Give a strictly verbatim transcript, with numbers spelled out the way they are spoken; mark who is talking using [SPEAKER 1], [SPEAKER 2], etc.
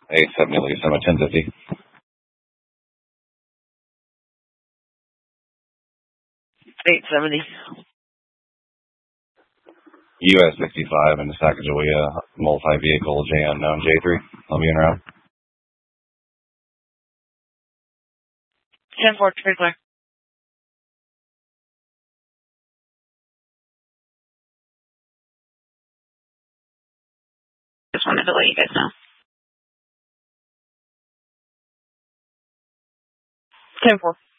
[SPEAKER 1] eight seventy Lisa, I'm at ten fifty.
[SPEAKER 2] eight seventy.
[SPEAKER 1] U S sixty-five in the Sacagawea, multi-vehicle J unknown J three. I'll be in route.
[SPEAKER 2] ten four, pretty clear. Just wanted to let you guys know. ten four.